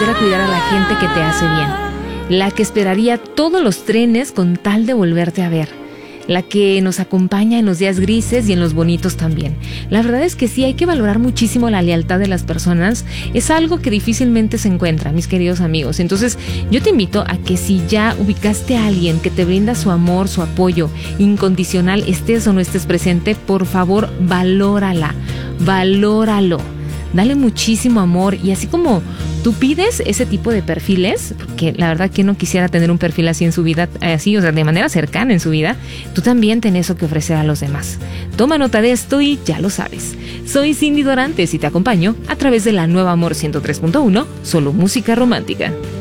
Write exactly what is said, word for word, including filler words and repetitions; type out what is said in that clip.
a cuidar a la gente que te hace bien, la que esperaría todos los trenes con tal de volverte a ver, la que nos acompaña en los días grises y en los bonitos también. La verdad es que sí, hay que valorar muchísimo la lealtad de las personas. Es algo que difícilmente se encuentra, mis queridos amigos. Entonces, yo te invito a que si ya ubicaste a alguien que te brinda su amor, su apoyo incondicional, estés o no estés presente, por favor, valórala, valóralo. Dale muchísimo amor, y así como tú pides ese tipo de perfiles, porque la verdad que no quisiera tener un perfil así en su vida, así, o sea, de manera cercana en su vida, tú también tenés eso que ofrecer a los demás. Toma nota de esto y ya lo sabes. Soy Cindy Dorantes y te acompaño a través de la Nueva Amor ciento tres punto uno, solo música romántica.